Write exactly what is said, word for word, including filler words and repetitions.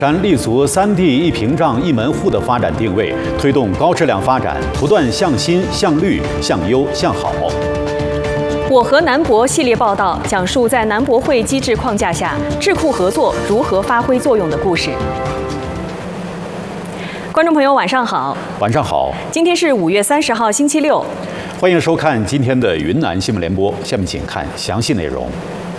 山立足三地一屏障一门户的发展定位，推动高质量发展，不断向新、向绿、向优、向好。 我和南博系列报道讲述在南博会机制框架下，智库合作如何发挥作用的故事。观众朋友，晚上好。 晚上好。 今天是五月三十号，星期六。 欢迎收看今天的云南新闻联播。下面请看详细内容。